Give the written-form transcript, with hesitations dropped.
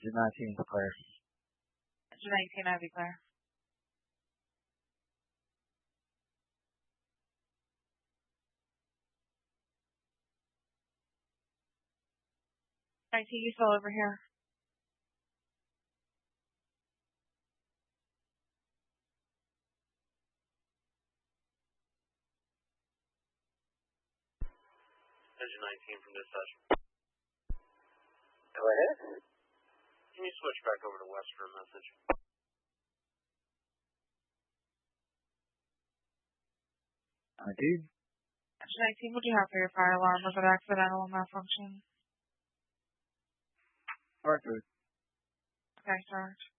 Engine 19 is clear. Engine 19, I'd be clear. I see you still over here. Engine 19 from dispatch. Go ahead. Can you switch back over to West for a message? I did. Engine 19, what do you have for your fire alarm? Was it accidental malfunction? Hartford. Okay, Sarge.